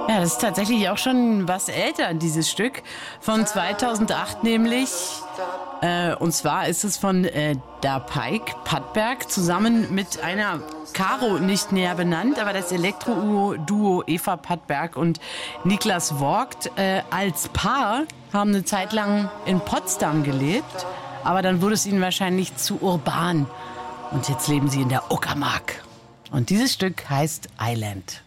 Ja, das ist tatsächlich auch schon was älter, dieses Stück. Von 2008 nämlich. Und zwar ist es von Da Pike Pattberg zusammen mit einer Caro, nicht näher benannt, aber das Elektro-Duo Eva Pattberg und Niklas Vogt als Paar haben eine Zeit lang in Potsdam gelebt, aber dann wurde es ihnen wahrscheinlich zu urban. Und jetzt leben sie in der Uckermark. Und dieses Stück heißt Island.